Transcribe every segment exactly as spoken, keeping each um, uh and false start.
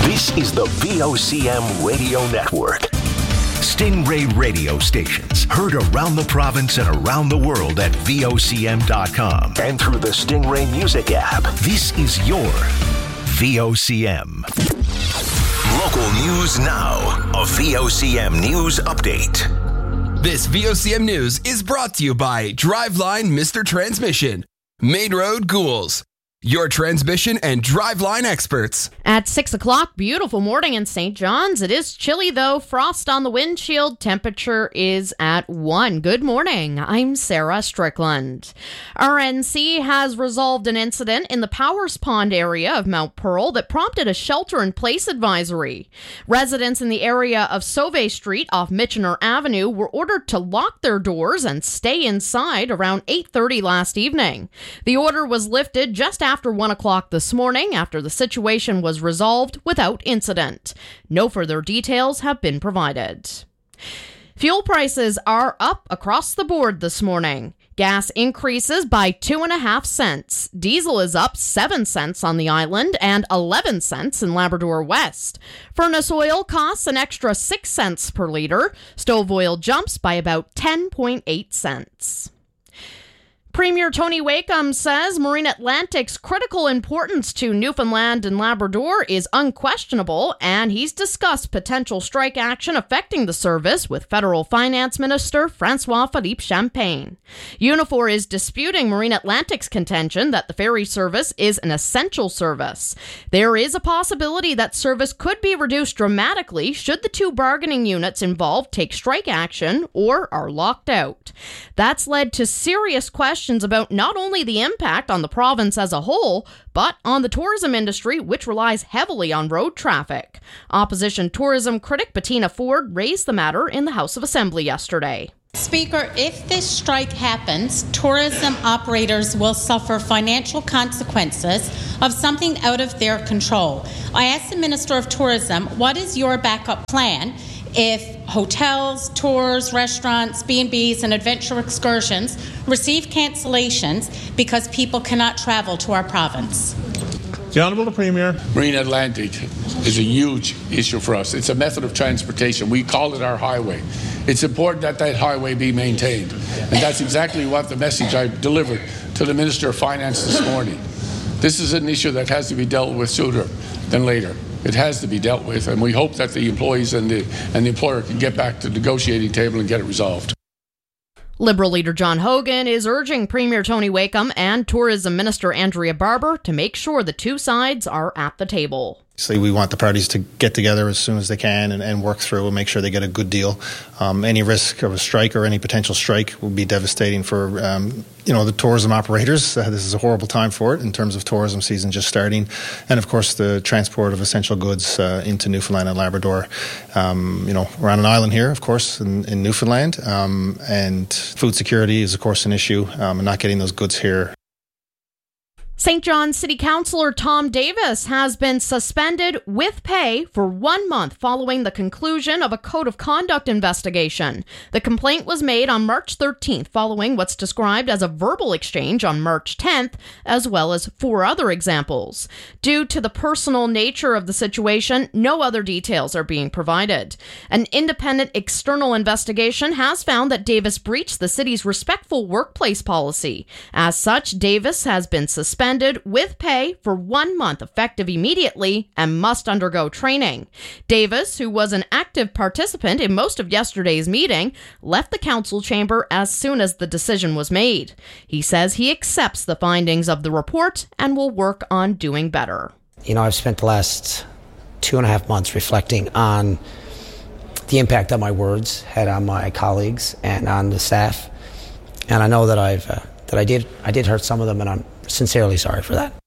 This is the V O C M Radio Network. Stingray radio stations heard around the province and around the world at V O C M dot com and through the Stingray Music app. This is your V O C M. Local news now. A V O C M News Update. This V O C M News is brought to you by Driveline Mister Transmission, Main Road Ghouls, your transmission and driveline experts. At six o'clock, beautiful morning in Saint John's. It is chilly, though. Frost on the windshield. Temperature is at one. Good morning. I'm Sarah Strickland. R N C has resolved an incident in the Powers Pond area of Mount Pearl that prompted a shelter-in-place advisory. Residents in the area of Sauvé Street off Michener Avenue were ordered to lock their doors and stay inside around eight thirty last evening. The order was lifted just after after one o'clock this morning after the situation was resolved without incident. No further details have been provided. Fuel prices are up across the board this morning. Gas increases by two and a half cents. Diesel is up seven cents on the island and eleven cents in Labrador West. Furnace oil costs an extra six cents per litre. Stove oil jumps by about ten point eight cents. Premier Tony Wakeham says Marine Atlantic's critical importance to Newfoundland and Labrador is unquestionable, and he's discussed potential strike action affecting the service with Federal Finance Minister François-Philippe Champagne. Unifor is disputing Marine Atlantic's contention that the ferry service is an essential service. There is a possibility that service could be reduced dramatically should the two bargaining units involved take strike action or are locked out. That's led to serious questions about not only the impact on the province as a whole, but on the tourism industry, which relies heavily on road traffic. Opposition tourism critic Bettina Ford raised the matter in the House of Assembly yesterday. Speaker, if this strike happens, tourism operators will suffer financial consequences of something out of their control. I asked the Minister of Tourism, what is your backup plan if hotels, tours, restaurants, B and B's and adventure excursions receive cancellations because people cannot travel to our province? The Honourable the Premier. Marine Atlantic is a huge issue for us. It's a method of transportation. We call it our highway. It's important that that highway be maintained. And that's exactly what the message I delivered to the Minister of Finance this morning. This is an issue that has to be dealt with sooner than later. It has to be dealt with, and we hope that the employees and the and the employer can get back to the negotiating table and get it resolved. Liberal leader John Hogan is urging Premier Tony Wakeham and Tourism Minister Andrea Barber to make sure the two sides are at the table. Obviously, we want the parties to get together as soon as they can and, and work through and make sure they get a good deal. Um, any risk of a strike or any potential strike will be devastating for um, you know the tourism operators. Uh, this is a horrible time for it in terms of tourism season just starting, and of course the transport of essential goods uh, into Newfoundland and Labrador. Um, you know we're on an island here, of course, in, in Newfoundland, um, and food security is of course an issue, um, and not getting those goods here. Saint John City Councillor Tom Davis has been suspended with pay for one month following the conclusion of a code of conduct investigation. The complaint was made on March thirteenth following what's described as a verbal exchange on March tenth, as well as four other examples. Due to the personal nature of the situation, no other details are being provided. An independent external investigation has found that Davis breached the city's respectful workplace policy. As such, Davis has been suspended with pay for one month effective immediately and must undergo training. Davis, who was an active participant in most of yesterday's meeting, left the council chamber as soon as the decision was made. He says he accepts the findings of the report and will work on doing better. You know, I've spent the last two and a half months reflecting on the impact that my words had on my colleagues and on the staff, and I know that I've uh, that I did I did hurt some of them, and I'm sincerely sorry for that.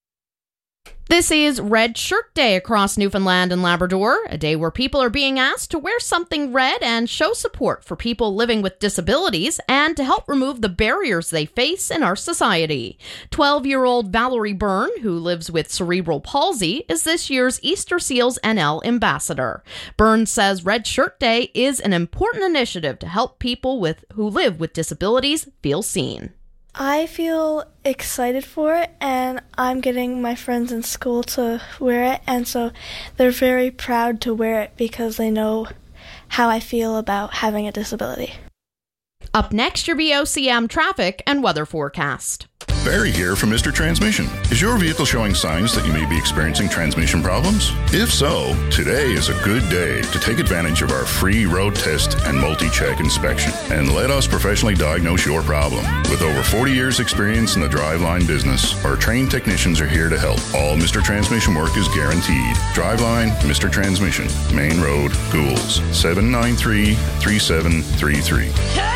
This is Red Shirt Day across Newfoundland and Labrador, a day where people are being asked to wear something red and show support for people living with disabilities and to help remove the barriers they face in our society. twelve-year-old Valerie Byrne, who lives with cerebral palsy, is this year's Easter Seals N L ambassador. Byrne says Red Shirt Day is an important initiative to help people with who live with disabilities feel seen. I feel excited for it, and I'm getting my friends in school to wear it, and so they're very proud to wear it because they know how I feel about having a disability. Up next, your V O C M traffic and weather forecast. Barry here from Mister Transmission. Is your vehicle showing signs that you may be experiencing transmission problems? If so, today is a good day to take advantage of our free road test and multi-check inspection and let us professionally diagnose your problem. With over forty years experience in the driveline business, our trained technicians are here to help. All Mister Transmission work is guaranteed. Driveline, Mister Transmission, Main Road, Goulds, seven nine three, three seven three three.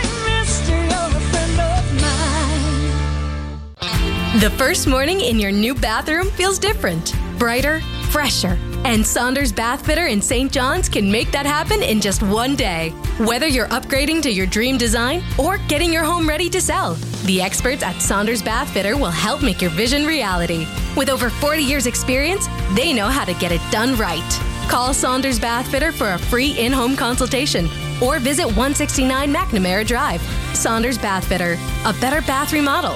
The first morning in your new bathroom feels different, brighter, fresher. And Saunders Bath Fitter in Saint John's can make that happen in just one day. Whether you're upgrading to your dream design or getting your home ready to sell, the experts at Saunders Bath Fitter will help make your vision reality. With over forty years experience, they know how to get it done right. Call Saunders Bath Fitter for a free in-home consultation or visit one sixty-nine McNamara Drive. Saunders Bath Fitter, a better bath remodel.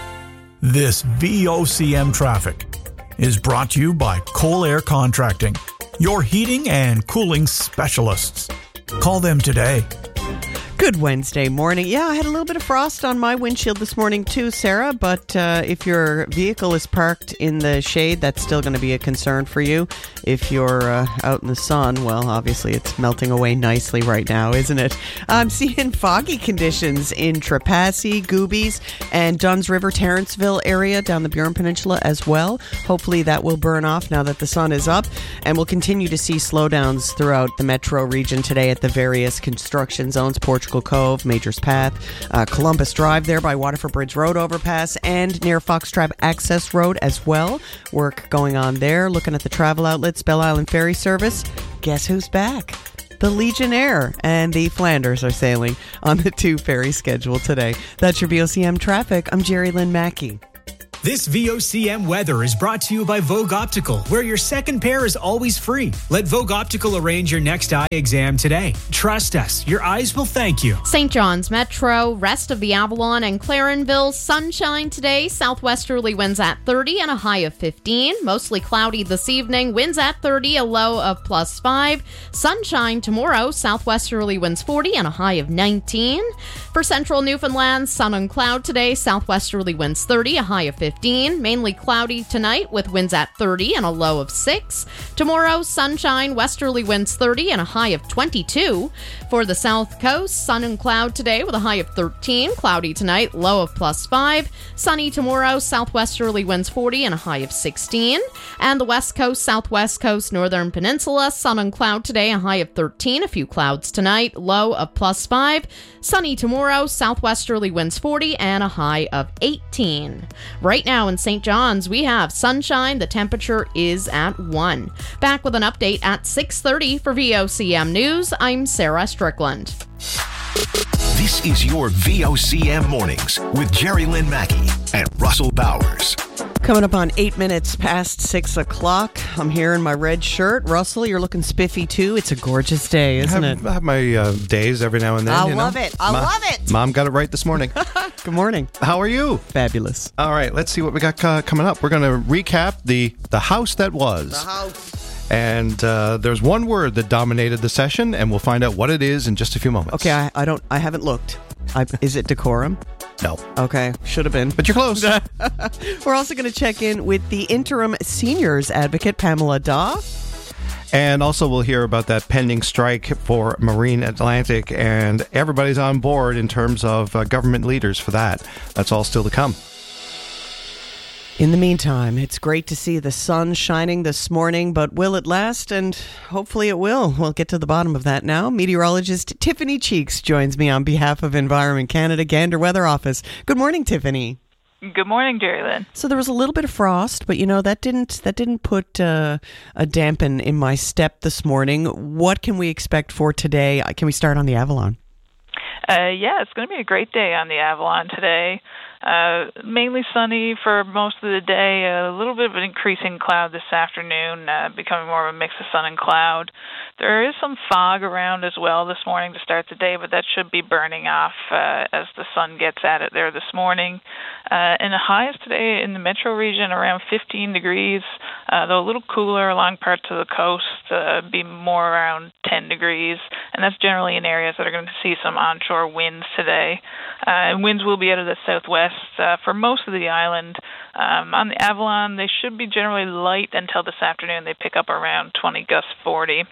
This V O C M traffic is brought to you by Coal Air Contracting, your heating and cooling specialists. Call them today. Good Wednesday morning. Yeah, I had a little bit of frost on my windshield this morning too, Sarah, but uh, if your vehicle is parked in the shade, that's still going to be a concern for you. If you're uh, out in the sun, well, obviously it's melting away nicely right now, isn't it? I'm seeing foggy conditions in Trepassey, Goobies, and Duns River, Terranceville area down the Burin Peninsula as well. Hopefully that will burn off now that the sun is up, and we'll continue to see slowdowns throughout the metro region today at the various construction zones, Portugal Cove, Majors Path, uh, Columbus Drive there by Waterford Bridge Road overpass, and near Foxtrap Access Road as well. Work going on there. Looking at the travel outlets, Belle Island Ferry Service. Guess who's back? The Legionnaire and the Flanders are sailing on the two ferry schedule today. That's your V O C M traffic. I'm Jerry Lynn Mackey. This V O C M weather is brought to you by Vogue Optical, where your second pair is always free. Let Vogue Optical arrange your next eye exam today. Trust us, your eyes will thank you. Saint John's Metro, rest of the Avalon and Clarenville, sunshine today, southwesterly winds at thirty and a high of fifteen. Mostly cloudy this evening, winds at thirty, a low of plus five. Sunshine tomorrow, southwesterly winds forty and a high of nineteen. For central Newfoundland, sun and cloud today, southwesterly winds thirty, a high of fifteen. Mainly cloudy tonight with winds at thirty and a low of six. Tomorrow, sunshine, westerly winds thirty and a high of twenty-two. For the south coast, sun and cloud today with a high of thirteen. Cloudy tonight, low of plus five. Sunny tomorrow, southwesterly winds forty and a high of sixteen. And the west coast, southwest coast, northern peninsula, sun and cloud today, a high of thirteen. A few clouds tonight, low of plus five. Sunny tomorrow, southwesterly winds forty and a high of eighteen. Right now in Saint John's, we have sunshine. The temperature is at one. Back with an update at six thirty for V O C M News. I'm Sarah Strickland. This is your V O C M Mornings with Jerry Lynn Mackey and Russell Bowers. Coming up on eight minutes past six o'clock. I'm here in my red shirt. Russell, you're looking spiffy too. It's a gorgeous day, isn't I have, it? I have my uh, days every now and then. I you love know? it. I Ma- love it. Mom got it right this morning. Good morning. How are you? Fabulous. All right, let's see what we got uh, coming up. We're going to recap the, the house that was. The house. And uh, there's one word that dominated the session, and we'll find out what it is in just a few moments. Okay, I, I don't. I haven't looked. I, is it decorum? No. Okay, should have been. But you're close. We're also going to check in with the interim seniors advocate, Pamela Daw. And also we'll hear about that pending strike for Marine Atlantic, and everybody's on board in terms of uh, government leaders for that. That's all still to come. In the meantime, it's great to see the sun shining this morning, but will it last? And hopefully it will. We'll get to the bottom of that now. Meteorologist Tiffany Cheeks joins me on behalf of Environment Canada Gander Weather Office. Good morning, Tiffany. Good morning, Jerry Lynn. So there was a little bit of frost, but you know that didn't that didn't put uh, a dampen in my step this morning. What can we expect for today? Can we start on the Avalon? Uh, yeah, it's going to be a great day on the Avalon today. Uh, mainly sunny for most of the day. A little bit of an increasing cloud this afternoon, uh, becoming more of a mix of sun and cloud. There is some fog around as well this morning to start the day, but that should be burning off uh, as the sun gets at it there this morning. Uh, and the highs today in the metro region around fifteen degrees, uh, though a little cooler along parts of the coast, uh, be more around ten degrees. And that's generally in areas that are going to see some onshore winds today. Uh, and winds will be out of the southwest uh, for most of the island. Um, on the Avalon, they should be generally light until this afternoon. They pick up around twenty gusts forty.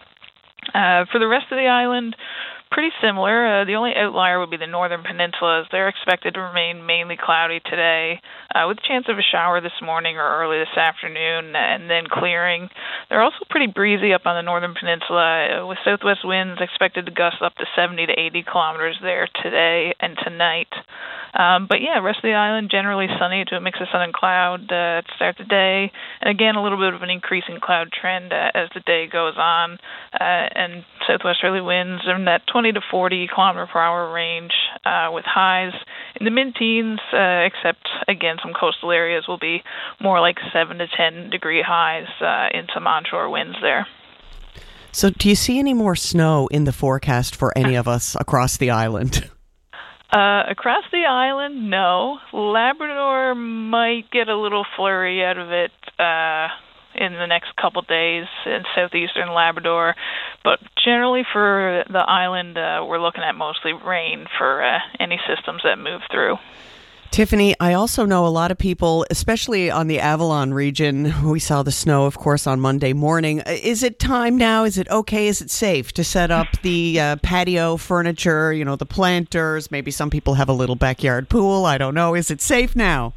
Uh, for the rest of the island, pretty similar. Uh, the only outlier would be the northern peninsulas. They're expected to remain mainly cloudy today, uh, with a chance of a shower this morning or early this afternoon, and then clearing. They're also pretty breezy up on the northern peninsula, uh, with southwest winds expected to gust up to seventy to eighty kilometers there today and tonight. Um, but yeah, rest of the island generally sunny to a mix of sun and cloud uh, to start the day, and again a little bit of an increasing cloud trend uh, as the day goes on, uh, and southwesterly winds in that twenty to forty kilometer per hour range, uh, with highs in the mid-teens, uh, except again some coastal areas will be more like seven to ten degree highs uh, in some onshore winds there. So, do you see any more snow in the forecast for any of us across the island? Uh, across the island, no. Labrador might get a little flurry out of it uh, in the next couple days in southeastern Labrador, but generally for the island, uh, we're looking at mostly rain for uh, any systems that move through. Tiffany, I also know a lot of people, especially on the Avalon region, we saw the snow, of course, on Monday morning. Is it time now? Is it okay? Is it safe to set up the uh, patio furniture, you know, the planters? Maybe some people have a little backyard pool. I don't know. Is it safe now?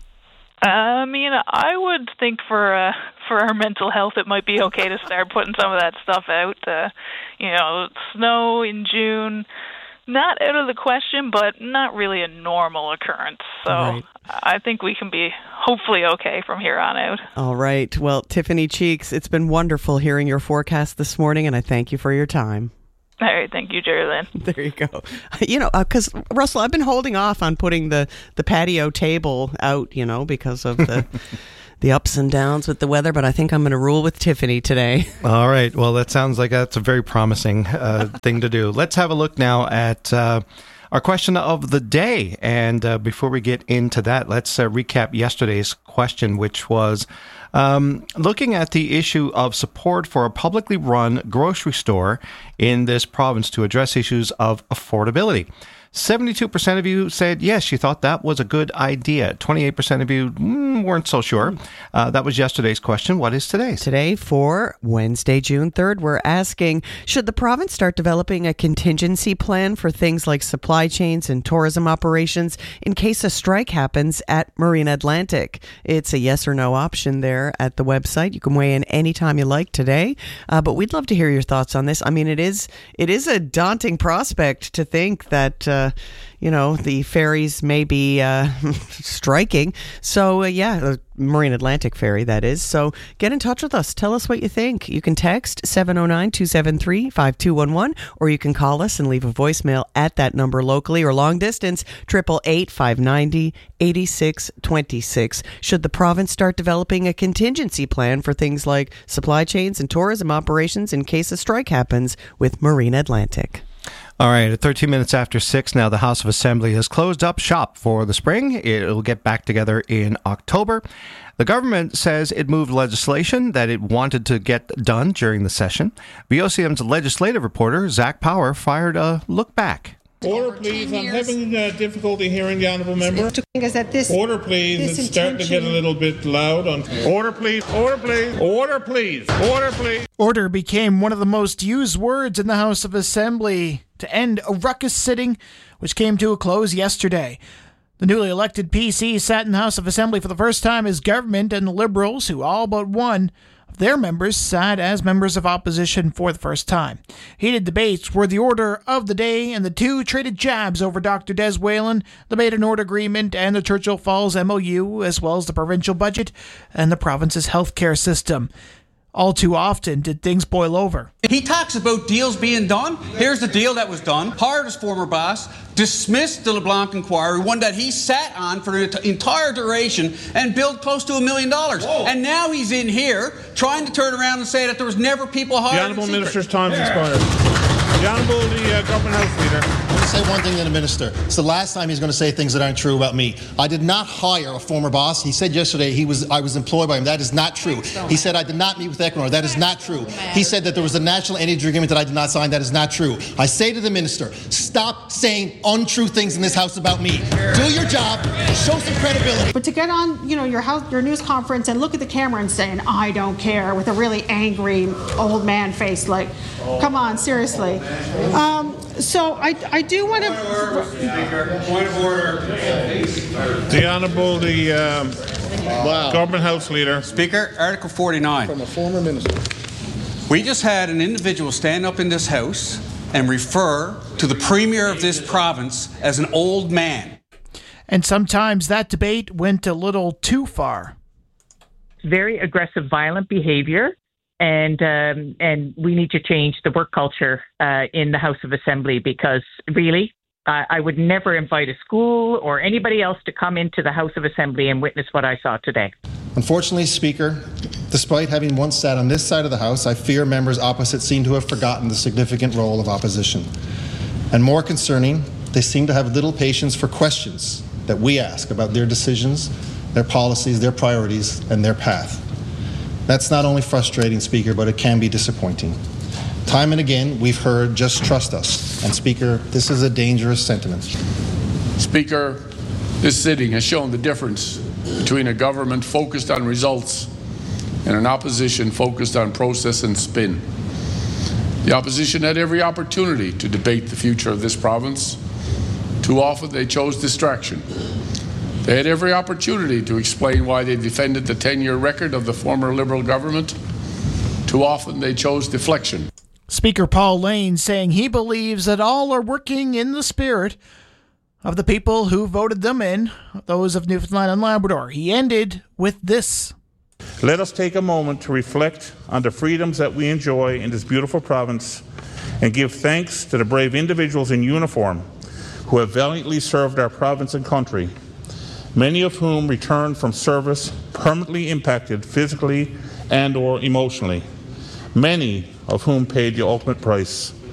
I mean, I would think for uh, for our mental health, it might be okay to start putting some of that stuff out. Uh, you know, snow in June, not out of the question, but not really a normal occurrence. So right. I think we can be hopefully okay from here on out. All right. Well, Tiffany Cheeks, it's been wonderful hearing your forecast this morning, and I thank you for your time. All right. Thank you, Jerry Lynn. There you go. You know, because, uh, Russell, I've been holding off on putting the, the patio table out, you know, because of the... the ups and downs with the weather, but I think I'm going to rule with Tiffany today. All right. Well, that sounds like that's a very promising uh, thing to do. Let's have a look now at uh, our question of the day. And uh, before we get into that, let's uh, recap yesterday's question, which was um, looking at the issue of support for a publicly run grocery store in this province to address issues of affordability. seventy-two percent of you said yes, you thought that was a good idea. twenty-eight percent of you mm, weren't so sure. Uh, that was yesterday's question. What is today's? Today, for Wednesday, June third, we're asking, should the province start developing a contingency plan for things like supply chains and tourism operations in case a strike happens at Marine Atlantic? It's a yes or no option there at the website. You can weigh in anytime you like today, uh, but we'd love to hear your thoughts on this. I mean, it is it is a daunting prospect to think that uh, you know, the ferries may be uh, striking. So, uh, yeah, the Marine Atlantic ferry, that is. So get in touch with us. Tell us what you think. You can text seven oh nine, two seven three, five two one one, or you can call us and leave a voicemail at that number locally or long distance, eight eight eight, five nine zero, eight six two six. Should the province start developing a contingency plan for things like supply chains and tourism operations in case a strike happens with Marine Atlantic? All right, at thirteen minutes after six now, the House of Assembly has closed up shop for the spring. It'll get back together in October. The government says it moved legislation that it wanted to get done during the session. V O C M's legislative reporter, Zach Power, fired a look back. Order, please. I'm having uh, difficulty hearing the honourable member. Is that this, Order, please. this it's starting to get a little bit loud. On Order, please. Order, please. Order, please. Order, please. Order became one of the most used words in the House of Assembly to end a ruckus sitting, which came to a close yesterday. The newly elected P C sat in the House of Assembly for the first time as government, and the Liberals, who all but one of their members sat as members of opposition for the first time. Heated debates were the order of the day, and the two traded jabs over Doctor Des Whalen, the Made an Order Agreement, and the Churchill Falls M O U, as well as the provincial budget and the province's healthcare system. All too often did things boil over. He talks about deals being done. Here's the deal that was done. Hired his former boss, dismissed the LeBlanc inquiry, one that he sat on for the entire duration and billed close to a million dollars. And now he's in here trying to turn around and say that there was never people hired. The Honourable Minister's time has expired. The Honourable the uh, Government House Leader. Let me say one thing to the Minister. It's the last time he's going to say things that aren't true about me. I did not hire a former boss. He said yesterday he was I was employed by him. That is not true. He said I did not meet with Equinor. That is not true. He said that there was a national energy agreement that I did not sign. That is not true. I say to the Minister, stop saying untrue things in this House about me. Do your job. Show some credibility. But to get on, you know, your house, your news conference and look at the camera and saying, I don't care, with a really angry old man face, like, come on, seriously. Um, so I, I do want to... Point of order, Speaker. Point of order. The Honourable the um, wow. Government House Leader. Speaker, Article forty-nine. From a former minister. We just had an individual stand up in this House and refer to the Premier of this province as an old man. And sometimes that debate went a little too far. Very aggressive, violent behavior. And um, and we need to change the work culture uh, in the House of Assembly, because really, uh, I would never invite a school or anybody else to come into the House of Assembly and witness what I saw today. Unfortunately, Speaker, despite having once sat on this side of the House, I fear members opposite seem to have forgotten the significant role of opposition. And more concerning, they seem to have little patience for questions that we ask about their decisions, their policies, their priorities, and their path. That's not only frustrating, Speaker, but it can be disappointing. Time and again, we've heard, just trust us. And Speaker, this is a dangerous sentiment. Speaker, this sitting has shown the difference between a government focused on results and an opposition focused on process and spin. The opposition had every opportunity to debate the future of this province. Too often they chose distraction. They had every opportunity to explain why they defended the ten-year record of the former Liberal government. Too often they chose deflection. Speaker Paul Lane saying he believes that all are working in the spirit of the people who voted them in, those of Newfoundland and Labrador. He ended with this. Let us take a moment to reflect on the freedoms that we enjoy in this beautiful province and give thanks to the brave individuals in uniform who have valiantly served our province and country, many of whom returned from service permanently impacted physically and or emotionally, many of whom paid the ultimate price.